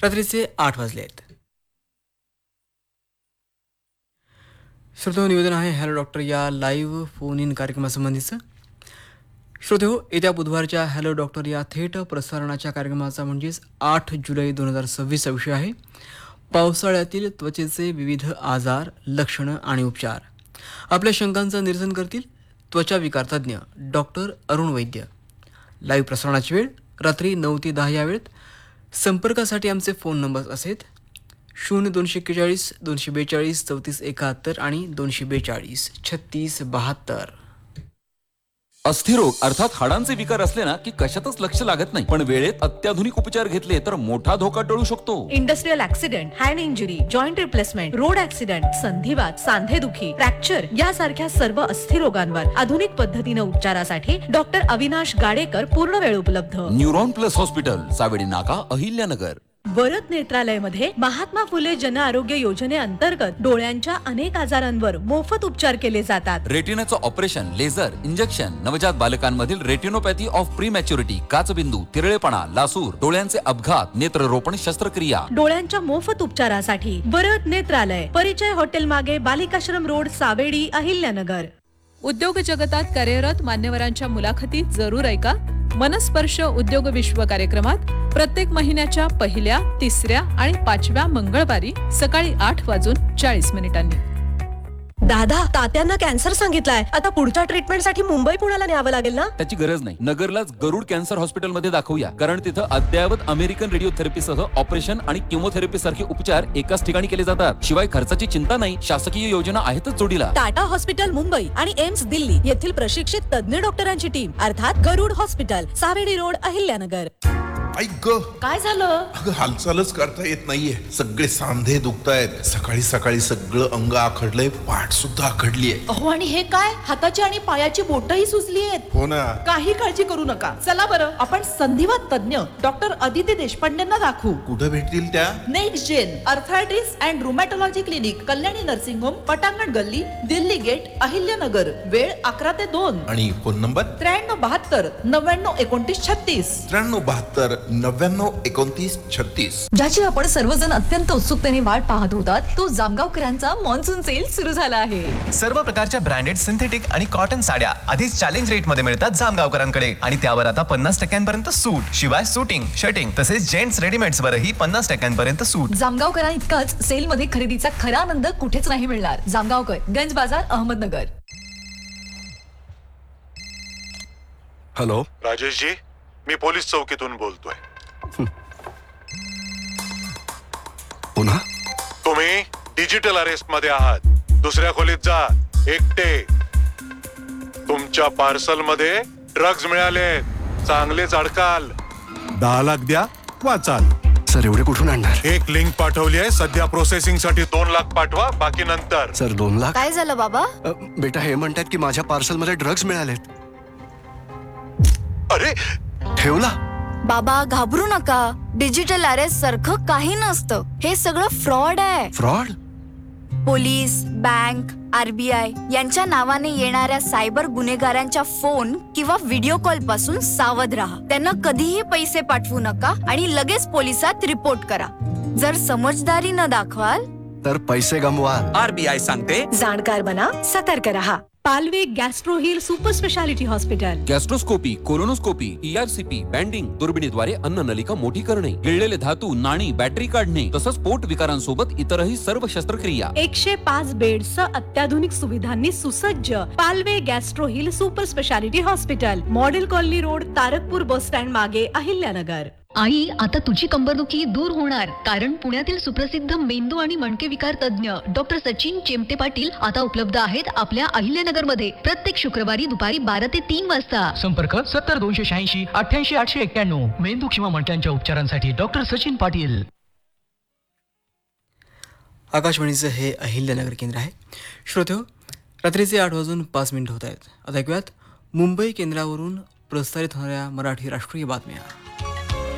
रात्रीचे 8 वाजले आहेत. श्रोतो, निवेदन आहे हॅलो डॉक्टर या लाईव्ह फोन इन कार्यक्रमासंबंधीचं. श्रोतो, येत्या बुधवारच्या हॅलो डॉक्टर या थेट प्रसारणाच्या कार्यक्रमाचा म्हणजेच 8 जुलै 2026 विषय आहे पावसाळ्यातील त्वचेचे विविध आजार, लक्षणं आणि उपचार. आपल्या शंकांचं निरसन करतील त्वचा विकार तज्ज्ञ डॉक्टर अरुण वैद्य. लाईव्ह प्रसारणाची वेळ रात्री 9 ते 10 या वेळेत. संपर्कासाठी आमचे फोन नंबर असेल 0241 242 3471 आणि 242 3672. अस्थिरोग अर्थात हाडांचे विकार असले ना की कशातच लक्ष लागत नाही, पण वेळेत अत्याधुनिक उपचार घेतले तर मोठा धोका टळू शकतो. Industrial accident, hand injury, joint replacement, road accident, संधिवात, सांधेदुखी, fracture यासारख्या सर्व अस्थिरोगांवर आधुनिक पद्धतीने उपचारासाठी डॉक्टर अविनाश गाडेकर पूर्ण वेळ उपलब्ध. न्यूरॉन प्लस हॉस्पिटल, सावेडी नाका, अहिल्यानगर. वरद नेत्रालयमध्ये महात्मा फुले जन आरोग्य योजनेअंतर्गत डोळ्यांच्या अनेक आजारांवर मोफत उपचार केले जातात. रेटिनाचं ऑपरेशन, लेझर, इंजेक्शन, नवजात बालकांमधील रेटिनोपॅथी ऑफ प्रीमॅच्युरिटी, काचबिंदू, तिरळेपणा, लासूर, डोळ्यांचे अपघात, नेत्ररोपण शस्त्रक्रिया. डोळ्यांच्या मोफत उपचारासाठी वरद नेत्रालय, परिचय हॉटेल मागे, बालिकाश्रम रोड, सावेडी, अहिल्यानगर. उद्योग जगतात कार्यरत मान्यवरांच्या मुलाखती जरूर ऐका. मनस्पर्श उद्योग विश्व कार्यक्रमात प्रत्येक महिन्याच्या पहिल्या, तिसऱ्या आणि 5व्या मंगळवारी सकाळी 8:40 दादा, तात्यांना कॅन्सर सांगितलाय. आता पुढच्या ट्रीटमेंटसाठी मुंबई पुण्याला न्यावं लागेल ना? त्याची गरज नाही. नगरलाच गरुड कॅन्सर हॉस्पिटलमध्ये दाखवूया, कारण तिथं अद्ययावत अमेरिकन रेडिओथेरपीसह ऑपरेशन आणि किमोथेरपी सारखे उपचार एकाच ठिकाणी केले जातात. शिवाय खर्चाची चिंता नाही. शासकीय योजना आहेतच जोडीला. टाटा हॉस्पिटल मुंबई आणि एम्स दिल्ली येथील प्रशिक्षित तज्ञ डॉक्टरांची टीम, अर्थात गरुड हॉस्पिटल, सावेडी रोड, अहिल्यानगर. ऐक, काय झालं? अगं हालचालच करता येत नाहीये. सगळे सांधे दुखतायत. सकाळी सकाळी सगळं अंग आखडलंय, पाठ सुद्धा आखडलीये. अहो, आणि हे काय? हाताची आणि पायाची बोटही सुजली आहेत. हो ना. काही काळजी करू नका. चला बरं, आपण संधिवात तज्ञ डॉक्टर अदिती देशपांडेंना दाखवू. कुठं भेटतील त्या? Next gen arthritis and रुमॅटॉलॉजी clinic, Kalyani nursing home, पटांगण गल्ली, दिल्ली गेट, अहिल्यानगर. वेळ 11 ते 2. आणि फोन नंबर 7372 99 29 36. 9372 99 29 36. ज्याची आपण सर्वजण अत्यंत उत्सुकतेने वाट पाहत होतात, तो जामगावकरांचा मॉन्सून सेल सुरू झाला आहे. सर्व प्रकारच्या ब्रँडेड सिंथेटिक आणि कॉटन साड्या आधीच चॅलेंज रेट मध्ये मिळतात जामगावकरांकडे, आणि त्यावर आता 50% सूट. शिवाय शूटिंग, शर्टिंग तसेच जेंट्स रेडीमेड्स वरही 50% सूट. जामगावकरां इतकाच सेल मध्ये खरेदीचा खरा आनंद कुठेच नाही मिळणार. जामगावकर, गंज बाजार, अहमदनगर. हॅलो राजेश जी, मी पोलीस चौकीतून बोलतोय. पुन्हा तुम्ही डिजिटल अरेस्ट मध्ये आहात. दुसऱ्या खोलीत जा, एकटे. तुमच्या पार्सल मध्ये ड्रग्ज मिळाले. चांगलेच अडकाल. 10 लाख द्या, वाचाल. सर, एवढे कुठून आणणार? एक लिंक पाठवली आहे. सध्या प्रोसेसिंग साठी 2 लाख पाठवा, बाकी नंतर. सर, 2 लाख? काय झालं बाबा? बेटा, हे म्हणतात की माझ्या पार्सल मध्ये ड्रग्ज मिळालेत. अरे, ठेवला. बाबा, घाबरू नका. डिजिटल अरेस्ट सारखं काही नसतं. हे सगळं फ्रॉड आहे. फ्रॉड? पोलीस, बँक, RBI यांच्या नावाने येणाऱ्या सायबर गुन्हेगारांच्या फोन किंवा व्हिडिओ कॉल पासून सावध राहा. त्यांना कधीही पैसे पाठवू नका आणि लगेच पोलिसात रिपोर्ट करा. जर समजदारी न दाखवाल तर पैसे गमवाल. RBI सांगते, जाणकार बना, सतर्क रहा. Palve gastro hill super speciality hospital. गॅस्ट्रोस्कोपी, colonoscopy, ERCP, banding, दुर्बिणीद्वारे अन्ननलिका मोठी करणे, गिळलेले धातू, नाणी, बॅटरी काढणे, तसंच पोट विकारांसोबत इतरही सर्व शस्त्रक्रिया. 105 बेड्स अत्याधुनिक सुविधांनी सुसज्ज Palve gastro hill super speciality hospital, model colony road, Tarakpur bus stand मागे, अहिल्यानगर. आई, आता तुझी कंबरदुखी दूर होणार, कारण पुण्यातील सुप्रसिद्ध मेंदू आणि मणके विकार तज्ञ डॉक्टर सचिन चेमटे पाटील आता उपलब्ध आहेत आपल्या अहिल्यानगर मध्ये. प्रत्येक शुक्रवारी दुपारी 12 ते 3 वाजता. संपर्क 70 286 88 891. मेंदू किंवा मणक्यांच्या उपचारांसाठी डॉक्टर सचिन पाटील. आकाशवाणीचं हे अहिल्यानगर केंद्र आहे. श्रोत्यो, रात्रीचे 8:05 होत आहेत. आता ऐकूयात मुंबई केंद्रावरून प्रसारित होणाऱ्या मराठी राष्ट्रीय बातम्या.